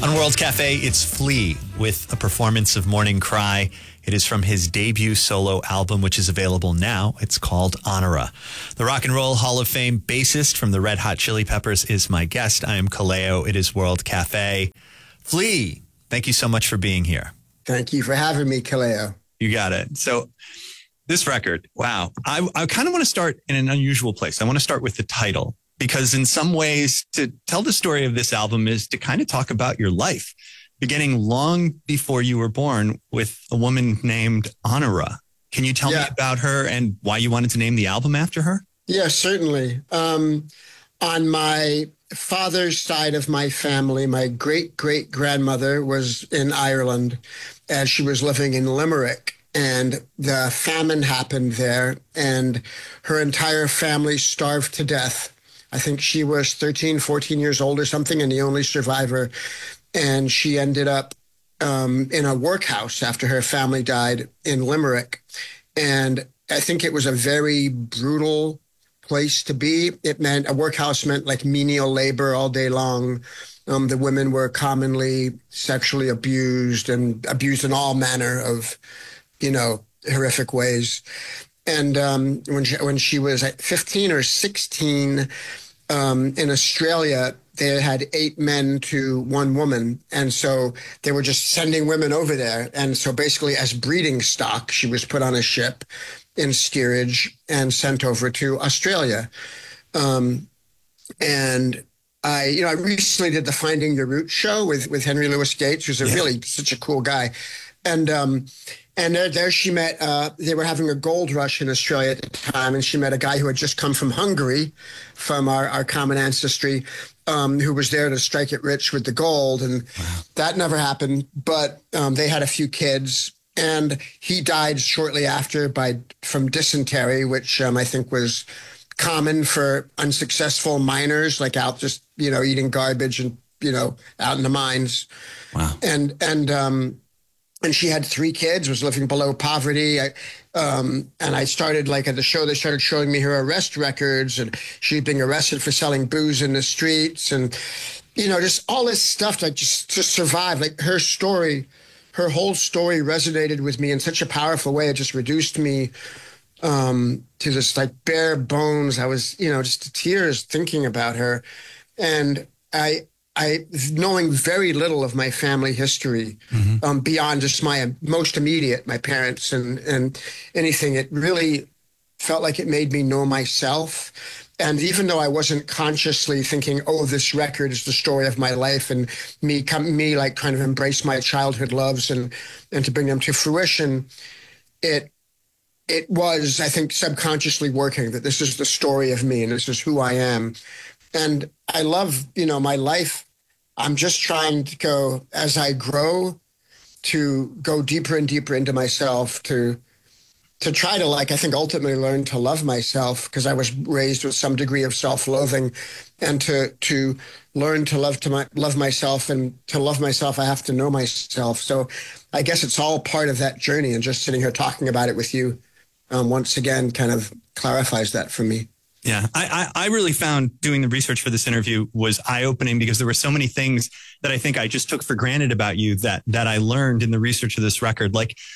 On World Cafe, it's Flea with a performance of Morning Cry. It is from his debut solo album, which is available now. It's called Honora. The Rock and Roll Hall of Fame bassist from the Red Hot Chili Peppers is my guest. I am Kaleo. It is World Cafe. Flea, thank you so much for being here. Thank you for having me, Kaleo. You got it. So this record, wow. I kind of want to start in an unusual place. I want to start with the title, because in some ways to tell the story of this album is to kind of talk about your life, beginning long before you were born with a woman named Honora. Can you tell me about her and why you wanted to name the album after her? Yeah, certainly. On my father's side of my family, my great-great-grandmother was in Ireland, and she was living in Limerick. And the famine happened there, and her entire family starved to death. I think she was 13, 14 years old or something, and the only survivor. And she ended up in a workhouse after her family died in Limerick. And I think it was a very brutal place to be. A workhouse meant like menial labor all day long. The women were commonly sexually abused and abused in all manner of, horrific ways. And when she was 15 or 16 in Australia, they had 8 men to 1 woman. And so they were just sending women over there. And so basically as breeding stock, she was put on a ship in steerage and sent over to Australia. And I recently did the Finding Your Roots show with Henry Louis Gates, who's really such a cool guy. And there she met, they were having a gold rush in Australia at the time, and she met a guy who had just come from Hungary, from our common ancestry, who was there to strike it rich with the gold. And that never happened, but they had a few kids, and he died shortly after from dysentery, which I think was common for unsuccessful miners, like out just, eating garbage and, out in the mines. Wow. And she had 3 kids, was living below poverty. And I started, at the show, they started showing me her arrest records, and she'd been arrested for selling booze in the streets, and, just all this stuff, just to survive. Her story, her whole story resonated with me in such a powerful way. It just reduced me to this bare bones. I was, just to tears thinking about her. And I knowing very little of my family history, beyond just my most immediate, my parents and anything, it really felt like it made me know myself. And even though I wasn't consciously thinking, oh, this record is the story of my life, and me trying to embrace my childhood loves and to bring them to fruition, it was, I think, subconsciously working, that this is the story of me and this is who I am. And I love, my life. I'm just trying to go, as I grow, to go deeper and deeper into myself, to try to, I think, ultimately learn to love myself, because I was raised with some degree of self-loathing, and to learn to love myself, and to love myself, I have to know myself. So I guess it's all part of that journey, and just sitting here talking about it with you once again kind of clarifies that for me. Yeah, I really found doing the research for this interview was eye-opening, because there were so many things that I think I just took for granted about you that I learned in the research of this record.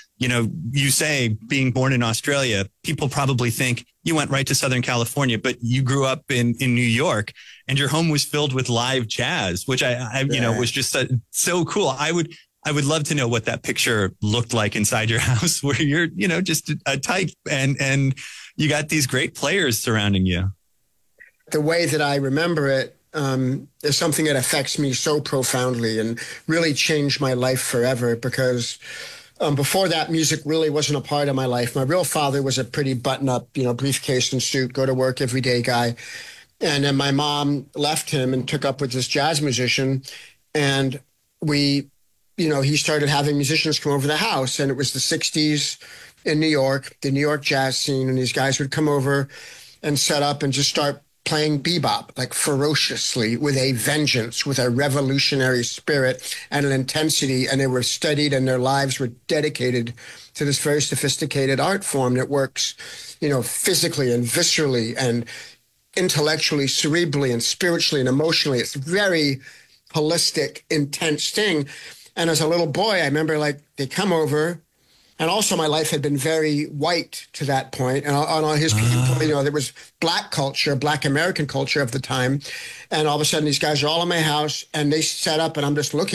You say being born in Australia, people probably think you went right to Southern California, but you grew up in New York, and your home was filled with live jazz, which was just so cool. I would love to know what that picture looked like inside your house, where you're, just a type and you got these great players surrounding you. The way that I remember it is something that affects me so profoundly and really changed my life forever, because before that, music really wasn't a part of my life. My real father was a pretty button-up, briefcase and suit, go to work every day guy. And then my mom left him and took up with this jazz musician. And he started having musicians come over to the house, and it was the 60s in New York, the New York jazz scene, and these guys would come over and set up and just start playing bebop, ferociously, with a vengeance, with a revolutionary spirit and an intensity, and they were studied, and their lives were dedicated to this very sophisticated art form that works, physically and viscerally and intellectually, cerebrally and spiritually and emotionally. It's very holistic, intense thing. And as a little boy, I remember like they come over. And also, my life had been very white to that point. And on his viewpoint, there was black culture, black American culture of the time. And all of a sudden, these guys are all in my house, and they set up, and I'm just looking.